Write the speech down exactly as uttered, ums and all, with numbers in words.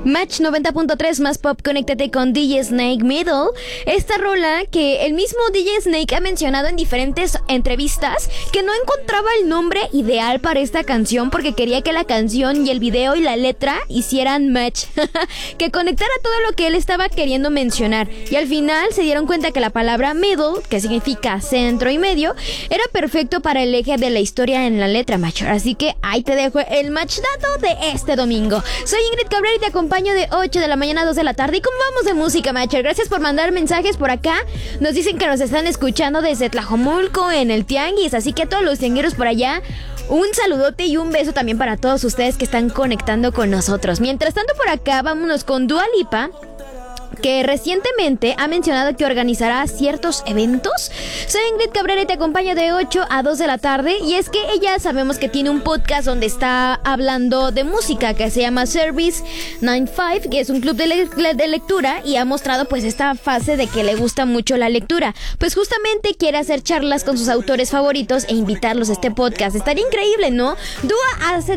Match noventa punto tres más pop, conéctate con D J Snake Middle. Esta rola que el mismo D J Snake ha mencionado en diferentes entrevistas que no encontraba el nombre ideal para esta canción porque quería que la canción y el video y la letra hicieran match, que conectara todo lo que él estaba queriendo mencionar. Y al final se dieron cuenta que la palabra middle, que significa centro y medio, era perfecto para el eje de la historia en la letra, macho. Así que ahí te dejo el match dato de este domingo. Soy Ingrid Cabrera y te acompaño de ocho de la mañana a dos de la tarde. ¿Y cómo vamos de música, Macher? Gracias por mandar mensajes por acá. Nos dicen que nos están escuchando desde Tlajomulco en el Tianguis, así que a todos los tiangueros por allá, un saludote y un beso también para todos ustedes que están conectando con nosotros. Mientras tanto, por acá vámonos con Dua Lipa, que recientemente ha mencionado que organizará ciertos eventos. Soy Ingrid Cabrera y te acompaño de ocho a dos de la tarde. Y es que ella sabemos que tiene un podcast donde está hablando de música que se llama Service noventa y cinco, que es un club de, le- de lectura, y ha mostrado pues esta fase de que le gusta mucho la lectura. Pues justamente quiere hacer charlas con sus autores favoritos e invitarlos a este podcast. Estaría increíble, ¿no? Dua hace